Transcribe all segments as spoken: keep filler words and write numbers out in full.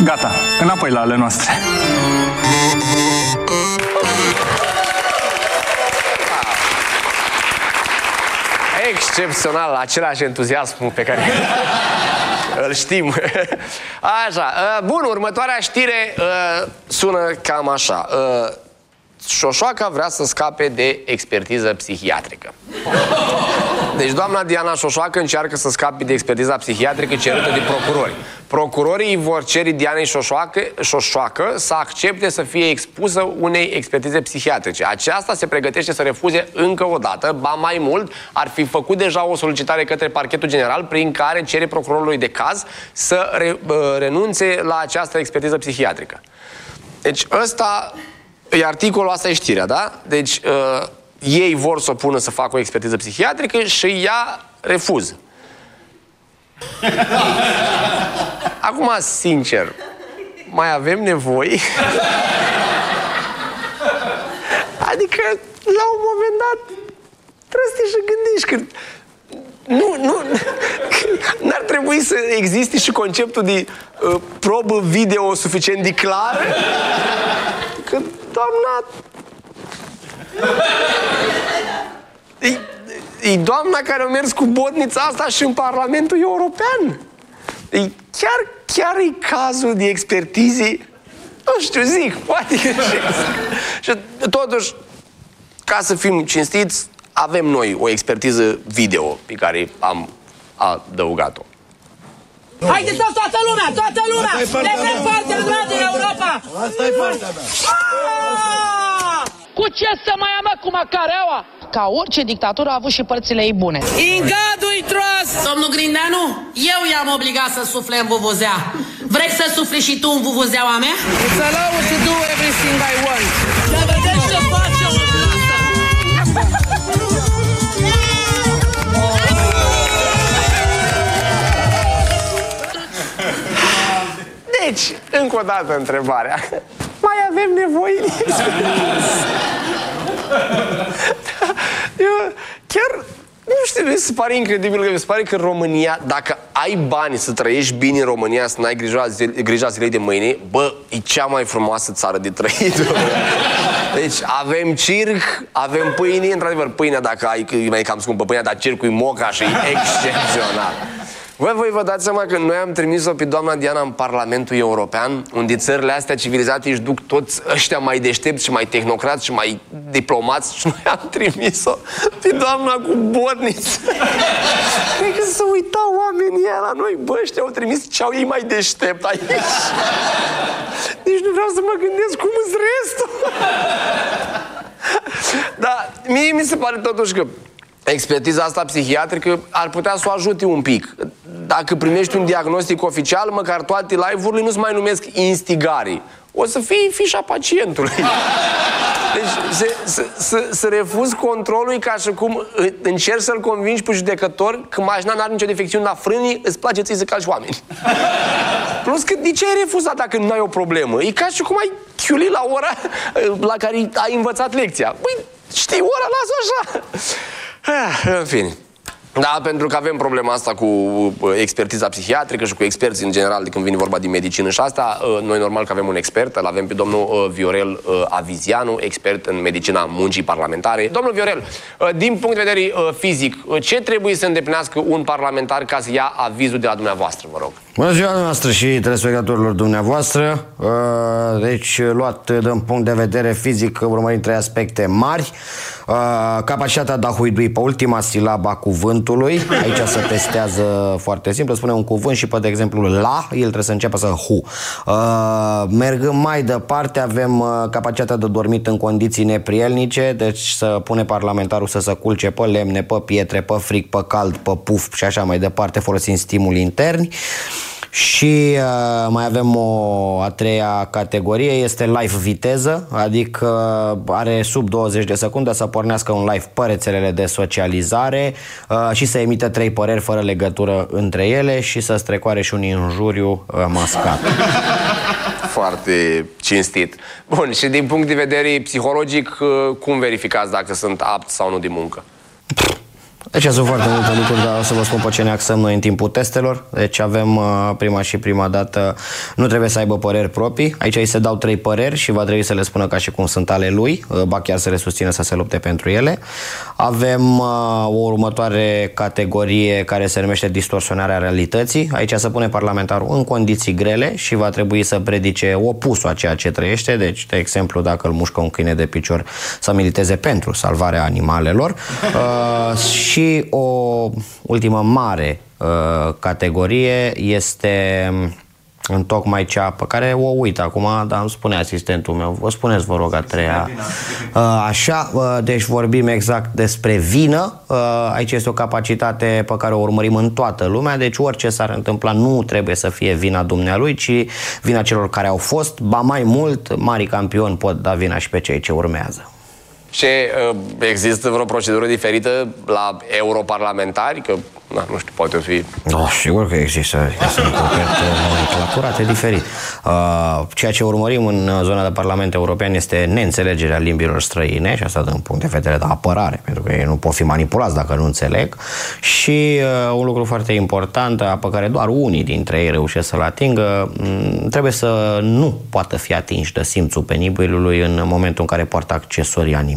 Gata, înapoi la ale noastre. Excepțional, același entuziasm pe care îl știm. Așa, bun, următoarea știre sună cam așa. Șoșoaca vrea să scape de expertiză psihiatrică. Deci doamna Diana Șoșoacă încearcă să scape de expertiza psihiatrică cerută de procurori. Procurorii vor cere Dianei Șoșoacă, Șoșoacă să accepte să fie expusă unei expertize psihiatrice. Aceasta se pregătește să refuze încă o dată, ba mai mult, ar fi făcut deja o solicitare către Parchetul General prin care cere procurorului de caz să re, renunțe la această expertiză psihiatrică. Deci ăsta e articolul, asta e știrea, da? Deci uh, ei vor să o pună să facă o expertiză psihiatrică și ea refuză. Acum, sincer, mai avem nevoie? Adică, la un moment dat, trebuie să te și gândești că nu, nu, n-ar trebui să existe și conceptul de uh, probă video suficient de clar? Că, doamna... E, e doamna care a mers cu botnița asta și în Parlamentul European. E chiar, chiar e cazul de expertize, nu știu, zic, poate că și totuși, ca să fim cinstiți, avem noi o expertiză video pe care am adăugat-o. Haideți toată lumea, toată lumea! Ne vrem partea mea din Europa! Asta e partea mea! Cu ce să mai am cu macareaua? Ca orice dictatură a avut și părțile ei bune. Ingadui tros! Domnul Grindeanu, eu i-am obligat să sufle în vuvuzea. Vrei să sufli și tu în vuvuzeaua mea? It's allowed to do everything I want. Dar vedeți ce facem asta? Deci, încă o dată întrebarea. Mai avem nevoie de Eu chiar, nu știu, mi se pare incredibil că mi se pare că în România, dacă ai bani să trăiești bine în România, să n-ai grija, zile, grija zilei de mâine, bă, e cea mai frumoasă țară de trăit. Deci avem circ, avem pâine, într-adevăr, pâinea, dacă ai, e mai cam scumpă pâinea, dar circul e moca și e excepțional. Voi, voi vă dați seama că noi am trimis-o pe doamna Diana în Parlamentul European, unde țările astea civilizate își duc toți ăștia mai deștepți și mai tehnocrați și mai diplomați și noi am trimis-o pe doamna cu botniță. Cred că să uitau oamenii ăia la noi. Bă, ăștia au trimis ce au ei mai deștept aici. Deci nu vreau să mă gândesc cum îți restul. Dar mie mi se pare totuși că expertiza asta psihiatrică ar putea să o ajute un pic. Dacă primești un diagnostic oficial, măcar toate live-urile nu se mai numesc instigare. O să fie fișa pacientului. Deci să, să, să, să refuzi controlul ca și cum încerci să-l convingi pe judecător că mașina n-are nicio defecțiune la frânii, îți place ție să calci oameni. Plus că de ce ai refuzat dacă nu ai o problemă? E ca și cum ai chiuli la ora la care ai învățat lecția. Păi, știi, ora, lasă așa. În fine. Da, pentru că avem problema asta cu expertiza psihiatrică și cu experți în general de când vine vorba de medicină și asta, noi normal că avem un expert, îl avem pe domnul Viorel Avizianu, expert în medicina muncii parlamentare. Domnul Viorel, din punct de vedere fizic, ce trebuie să îndeplinească un parlamentar ca să ia avizul de la dumneavoastră, vă rog? Bună ziua noastră și telespectatorilor dumneavoastră. Deci, luat din punct de vedere fizic, urmărim trei aspecte mari. Capacitatea de a huidui pe ultima silabă a cuvântului. Aici se testează foarte simplu. Spune un cuvânt și pe, de exemplu, la, el trebuie să înceapă să hu. Mergând mai departe, avem capacitatea de dormit în condiții neprielnice. Deci să pune parlamentarul să se culce pe lemne, pe pietre, pe frig, pe cald, pe puf și așa mai departe, folosind stimuli interni. Și uh, mai avem o a treia categorie, este live viteză, adică are sub douăzeci de secunde să pornească un live pe rețelele de socializare uh, și să emită trei păreri fără legătură între ele și să strecoare și un injuriu uh, mascat. Foarte cinstit. Bun, și din punct de vedere psihologic, cum verificați dacă sunt apți sau nu de muncă? Deci sunt foarte multe lucruri, dar o să vă spun pe ce ne axăm noi în timpul testelor. Deci avem uh, prima și prima dată, nu trebuie să aibă păreri proprii. Aici îi se dau trei păreri și va trebui să le spună ca și cum sunt ale lui, uh, ba chiar să le susțină să se lupte pentru ele. Avem uh, o următoare categorie care se numește distorsionarea realității. Aici se pune parlamentarul în condiții grele și va trebui să predice opusul a ceea ce trăiește. Deci, de exemplu, dacă îl mușcă un câine de picior, să militeze pentru salvarea animalelor. Uh, și Și o ultimă mare uh, categorie este întocmai cea pe care o uit acum, dar îmi spune asistentul meu. Vă spuneți, vă rog, a treia. Uh, așa, uh, deci vorbim exact despre vină. Uh, aici este o capacitate pe care o urmărim în toată lumea, deci orice s-ar întâmpla nu trebuie să fie vina dumnealui, ci vina celor care au fost, ba mai mult, mari campioni pot da vina și pe cei ce urmează. Și uh, există vreo procedură diferită la europarlamentari? Că, na, nu știu, poate fi... No, sigur că există. Sunt complet nomenclaturate diferit. Uh, ceea ce urmărim în zona de Parlament European este neînțelegerea limbilor străine, și asta din punct de vedere de apărare, pentru că ei nu pot fi manipulați dacă nu înțeleg. Și uh, un lucru foarte important, pe care doar unii dintre ei reușesc să-l atingă, um, trebuie să nu poată fi atinși de simțul penibilului în momentul în care poartă accesorii animale.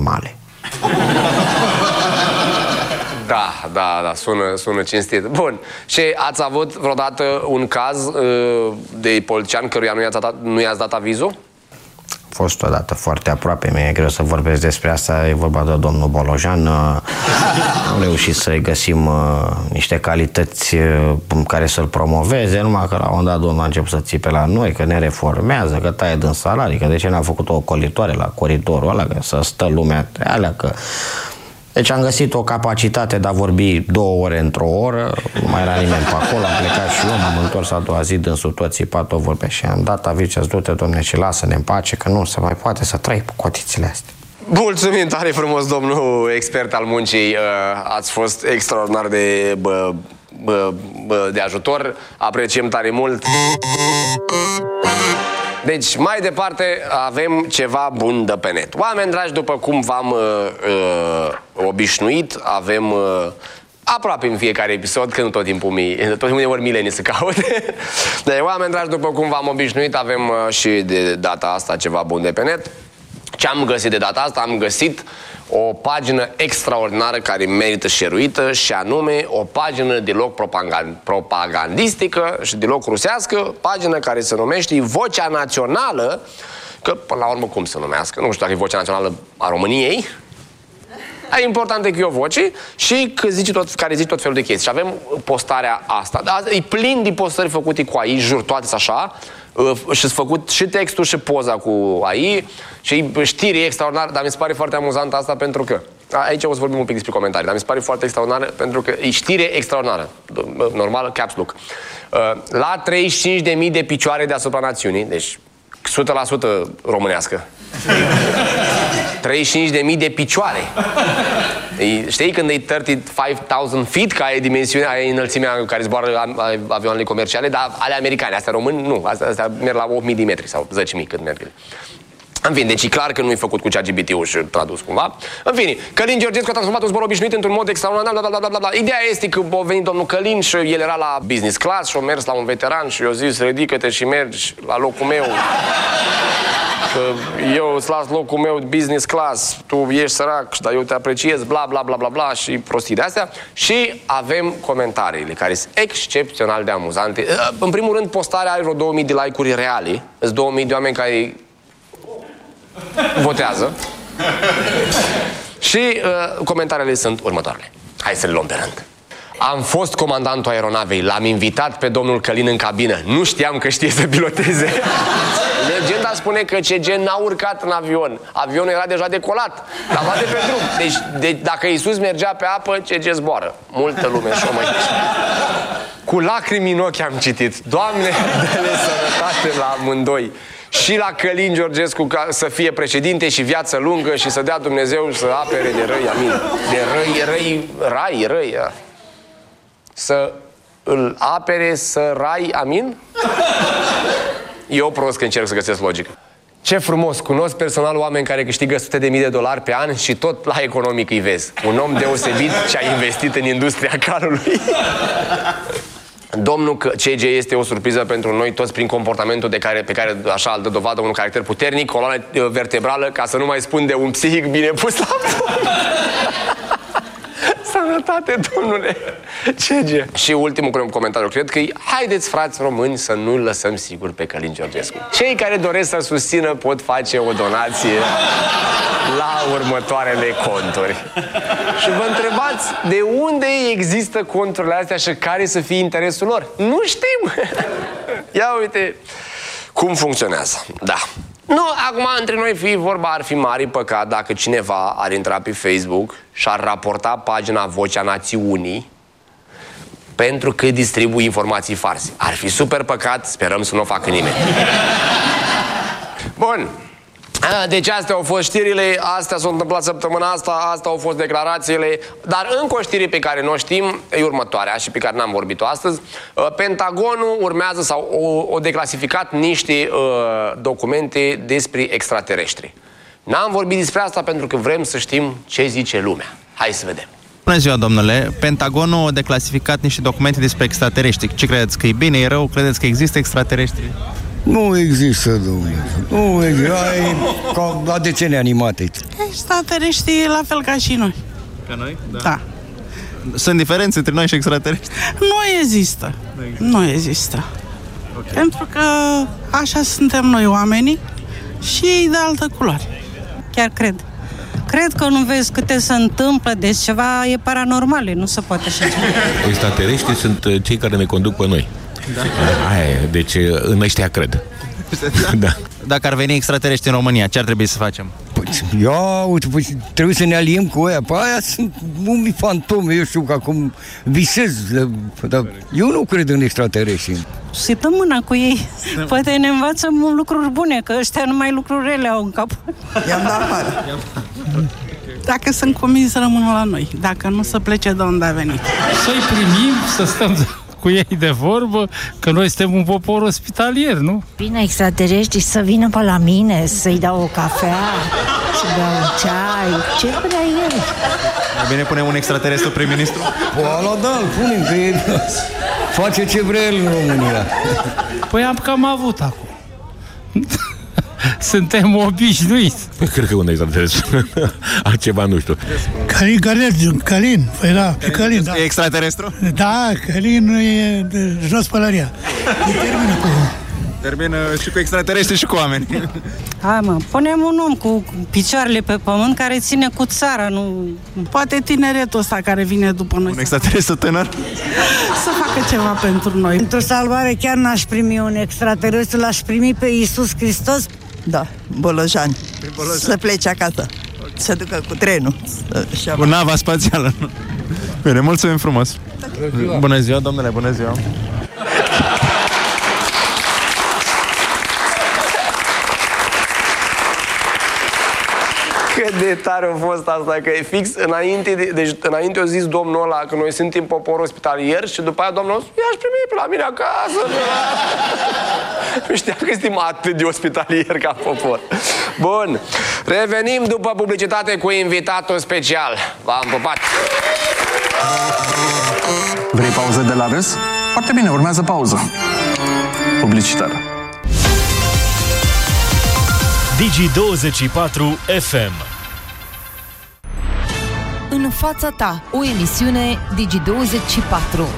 Da, da, da, sună, sună cinstit. Bun. Și ați avut vreodată un caz uh, de politician căruia nu i-ați dat, nu i-ați dat avizul? A fost odată foarte aproape, mi-e greu să vorbesc despre asta, e vorba de domnul Bolojan. Am reușit să-i găsim uh, niște calități uh, care să-l promoveze, numai că la un dat domnul a început să țipe la noi, că ne reformează, că taie din salarii, că de ce n-a făcut o ocolitoare la coridorul ăla, că să stă lumea alea, că... Deci am găsit o capacitate de a vorbi două ore într-o oră, nu mai era nimeni pe acolo, am plecat și eu, m-am întors a doua zi, dânsul tot țipat, o vorbea și am dat aviz, du-te, domne, și lasă-ne în pace, că nu se mai poate să trăi pe cotițile astea. Mulțumim tare frumos, domnul expert al muncii, ați fost extraordinar de, bă, bă, bă, de ajutor, apreciem tare mult. Deci, mai departe, avem ceva bun de pe net. Oameni dragi, după cum v-am uh, uh, obișnuit, avem uh, aproape în fiecare episod, că nu tot timpul mii, tot timpul milenii se caute. Deci, oameni dragi, după cum v-am obișnuit, avem uh, și de data asta ceva bun de pe net. Ce am găsit de data asta? Am găsit o pagină extraordinară care merită share-uită, și anume o pagină deloc propagandistică și deloc rusească, pagină care se numește Vocea Națională, că până la urmă cum se numească, nu știu dacă e Vocea Națională a României. E important că e o voce și că zice tot, care zice tot felul de chestii. Și avem postarea asta. E plin de postări făcute cu A I, jur, toate așa. Și-s făcut și textul și poza cu A I și știri extraordinare, dar mi se pare foarte amuzant asta pentru că aici o să vorbim un pic despre comentarii, dar mi se pare foarte extraordinară pentru că e știre extraordinară, normal, caps lock. La treizeci și cinci de mii de picioare deasupra națiunii, deci o sută la sută românească. treizeci și cinci de mii de picioare. E, știi când e treizeci și cinci mii feet, ca e dimensiunea, aia e înălțimea care zboară avioanele comerciale, dar ale americane, astea români, nu, astea, astea merg la opt mii de metri sau zece mii cât merg. În fine, deci e clar că nu e făcut cu ChatGPT-ul și tradus cumva. În fine, Călin Georgescu a transformat un zbor obișnuit într-un mod extraordinar, bla, bla, bla, bla, bla. Ideea este că a venit domnul Călin și el era la business class și a mers la un veteran și i-a zis, ridică-te și mergi la locul meu. Că eu îți las locul meu business class, tu ești sărac, dar eu te apreciez, bla, bla, bla, bla, bla, și prostii de astea. Și avem comentariile, care sunt excepțional de amuzante. În primul rând, postarea are vreo două mii de like-uri reale. Sunt două mii de oameni care votează. Și uh, comentariile sunt următoarele. Hai să le luăm pe rând. Am fost comandantul aeronavei, l-am invitat pe domnul Călin în cabină. Nu știam că știe să piloteze. Legenda spune că C G n-a urcat în avion. Avionul era deja decolat. L-a luat de pe drum. Deci, de, dacă Iisus mergea pe apă, C G zboară. Multă lume și-o mai cu lacrimi în ochi am citit. Doamne, dă-le sănătate la amândoi. Și la Călin Georgescu ca să fie președinte și viață lungă și să dea Dumnezeu să apere de răi, amin. De răi, răi, rai, răi. Să îl apere, să rai, amin? Eu prost că încerc să găsesc logică. Ce frumos, cunosc personal oameni care câștigă sute de mii de dolari pe an și tot la economic îi vezi. Un om deosebit ce a investit în industria calului. Domnul C G este o surpriză pentru noi toți prin comportamentul de care, pe care așa îl dă dovadă, un caracter puternic, coloană vertebrală, ca să nu mai spun de un psihic bine pus la punct. Sănătate, domnule C G. Și ultimul comentariu, cred că haideți, frați români, să nu-l lăsăm sigur pe Călin Georgescu. Cei care doresc să susțină pot face o donație la următoarele conturi. Și vă întrebați de unde există conturile astea și care să fie interesul lor? Nu știm! Ia uite cum funcționează. Da. Nu, acum, între noi fi vorba, ar fi mare păcat dacă cineva ar intra pe Facebook și ar raporta pagina Vocea Națiunii pentru că distribui informații false. Ar fi super păcat, sperăm să nu o facă nimeni. Bun. Deci astea au fost știrile, astea s-au întâmplat săptămâna asta, astea au fost declarațiile, dar încă o știre pe care nu o știm e următoarea și pe care n-am vorbit-o astăzi. Pentagonul urmează sau o, o declasificat niște uh, documente despre extraterestri. N-am vorbit despre asta pentru că vrem să știm ce zice lumea. Hai să vedem. Bună ziua, domnule. Pentagonul a declasificat niște documente despre extraterestri. Ce credeți, că e bine, e rău? Credeți că există extraterestri? Nu există, domnule. Nu există. E ca la desenii animate. Extraterestri e la fel ca și noi. Ca noi? Da. Da. Sunt diferențe între noi și extraterestri? Nu există. Nu există. Nu există. Okay. Pentru că așa suntem noi oamenii și ei de altă culoare. Chiar cred. Cred că nu vezi câte se întâmplă, deci ceva e paranormal, nu se poate așa ceva. Extraterestrii sunt cei care ne conduc pe noi. Da. Aia, deci în ăștia cred. Da. Dacă ar veni extraterestri în România, ce ar trebui să facem? Păi, ia, uite, păi, trebuie să ne aliem cu aia. Păi aia sunt mumii fantome, eu știu că acum visez. Dar eu nu cred în extraterestri. Să-i dăm mâna cu ei. Poate ne învață lucruri bune, că ăștia numai lucruri rele au în cap. I-am dat afară. Dacă sunt convins, rămână la noi. Dacă nu, să plece de unde a venit. Să-i primim, să stăm cu ei de vorbă, că noi suntem un popor ospitalier, nu? Bine, extraterestri să vină pe la mine, să-i dau o cafea, să dau un ceai, ce vrea el? Mai bine punem un extraterestru prim-ministru? Păi, da, îl punem, că e... face ce vrea el în România. Păi am cam avut acum. Suntem obișnuiți. Păi cred că un extraterestru. Altceva nu știu. Călin Gărleț, Călin, păi da, pe Călin, da. E extraterestru? Da, Călin e de jos pălăria. E termină cu... Termină și cu extraterestri și cu oameni. Hai mă, punem un om cu picioarele pe pământ care ține cu țara, nu... Poate tineretul ăsta care vine după noi. Un extraterestru tânăr? Să facă ceva pentru noi. Pentru salvare chiar n-aș primi un extraterestru, l-aș primi pe Iisus Hristos. Da, Bolojani. Bolojani. Să plece acasă. Okay. Să ducă cu trenul. Să... Cu nava spațială. Bine, mulțumim frumos. Bună ziua, bună ziua, domnule, bună ziua. Cât de tare a fost asta, că e fix înainte, de, deci înainte a zis domnul ăla că noi suntem popor ospitalier și după aia domnul ăla i-aș primi pe la mine acasă. Nu știam că suntem atât de ospitalier ca popor. Bun, revenim după publicitate cu invitatul special. V-am pupat! Vrei pauză de la râs? Foarte bine, urmează pauză publicitară. Digi douăzeci și patru F M. În fața ta, o emisiune Digi douăzeci și patru.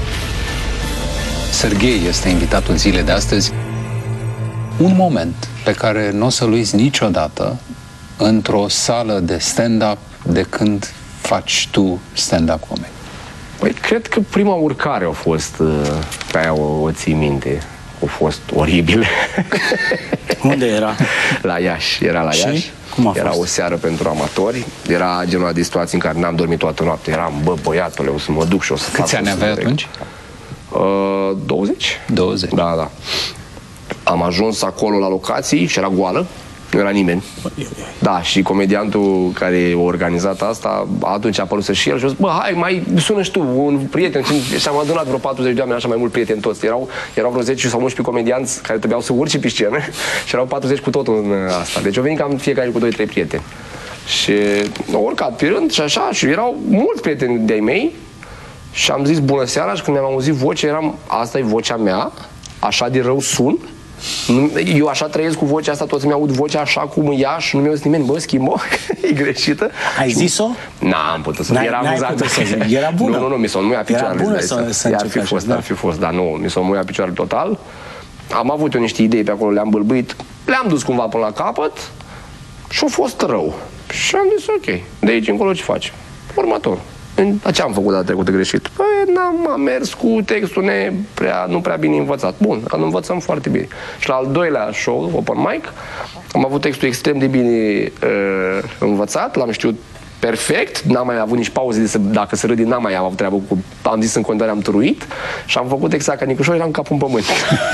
Serghei este invitatul zilei de astăzi. Un moment pe care nu o să-l uiți niciodată într-o sală de stand-up de când faci tu stand-up comedy. Păi, cred că prima urcare a fost, pe aia o, o ții minte, a fost oribil. Unde era? La Iași, era la Și? Iași. Cum a era fost? o seară pentru amatori. Era genul de situații în care n-am dormit toată noaptea. Eram, bă, băiatule, o să mă duc și o să fac. Câți ani aveai atunci? Uh, douăzeci. douăzeci. Da, da. Am ajuns acolo la locații și era goală. Nu era nimeni. Da, și comediantul care a organizat asta, atunci a apărut și el și a zis, bă, hai, mai sună și tu, un prieten. Și am adunat vreo patruzeci de oameni, așa mai mult prieteni toți. Erau, erau vreo zece sau unsprezece comedianți care trebuiau să urce pe scenă și erau patruzeci cu totul în asta. Deci au venit cam fiecare cu doi trei prieteni. Și au urcat pe rând și așa, și erau mulți prieteni de-ai mei și am zis bună seara și când mi-am auzit vocea, eram, asta e vocea mea, așa de rău sun. Eu așa trăiesc cu vocea asta, toți mi-aud vocea așa cum ea și nu mi-a zis nimeni, bă, schimb-o, e greșită. Ai zis-o? N-am putut să era amuzant. Era bună? Nu, nu, nu, mi s-o muia picioarele. Era bună să, să ar fi fost, ar fi fost, dar nu, mi s-o muia picioarele total. Am avut eu niște idei pe acolo, le-am bâlbâit, le-am dus cumva până la capăt și a fost rău. Și am zis, ok, de aici încolo ce faci? Următor. Ce am făcut data trecută greșit? Păi, n-am am mers cu textul ne prea, nu prea bine învățat. Bun, îl învățăm foarte bine. Și la al doilea show, open mic, am avut textul extrem de bine uh, învățat, l-am știut perfect, n-am mai avut nici pauze de să, dacă se râde, n-am mai avut treabă cu, am zis în continuare, am turuit și am făcut exact ca Nicușor, eram capul în pământ.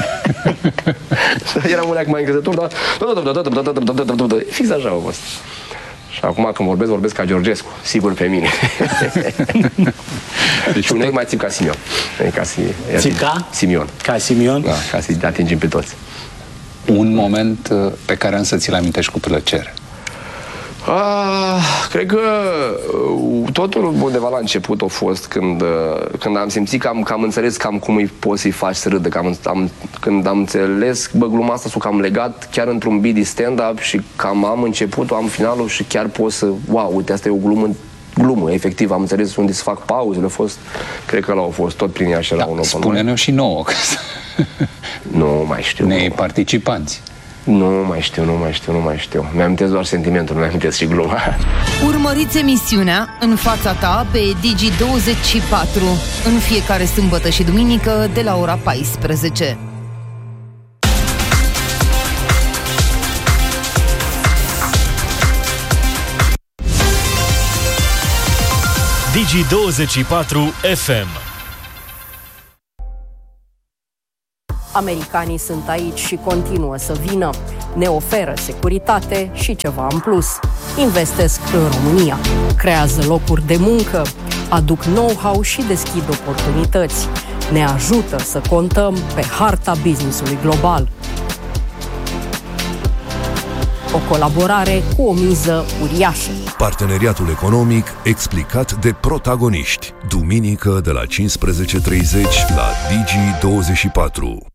Eram un leac mai încrezător, dar fix așa a fost. Și acum când vorbesc, vorbesc ca Georgescu, sigur pe mine. Deci un mai țip ca Simion. Ca țip ca? Simion. Ca Simion? Da, ca să-i atingem pe toți. Un moment pe care însă ți-l amintești cu plăcere. Ah, cred că totul undeva la început a fost când, când am simțit că am, că am înțeles cam cum îi poți să-i faci să râdă. Că am, am, când am înțeles, bă, gluma asta s-o cam legat chiar într-un beat de stand-up și cam am începutul, am finalul și chiar pot să, wow, uite, asta e o glumă, glumă, efectiv, am înțeles unde să fac pauzele, a fost, cred că l-au fost tot prin ea și era un open. Spune-ne-o și nouă, că nu mai știu. Ne participanți. Nu mai știu, nu mai știu, nu mai știu. Mi-amintesc doar sentimentul, nu mi-amintesc și gluma. Urmăriți emisiunea În fața ta pe Digi douăzeci și patru în fiecare sâmbătă și duminică de la ora paisprezece. Digi douăzeci și patru F M. Americanii sunt aici și continuă să vină. Ne oferă securitate și ceva în plus. Investesc în România, creează locuri de muncă, aduc know-how și deschid oportunități. Ne ajută să contăm pe harta business-ului global. O colaborare cu o miză uriașă. Parteneriatul economic explicat de protagoniști. Duminică de la cincisprezece și treizeci la Digi douăzeci și patru.